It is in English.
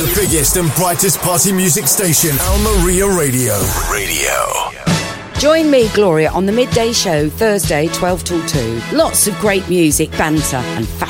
The biggest and brightest party music station, Almeria Radio. Join me, Gloria, on the midday show, Thursday, 12 till 2. Lots of great music, banter and fashion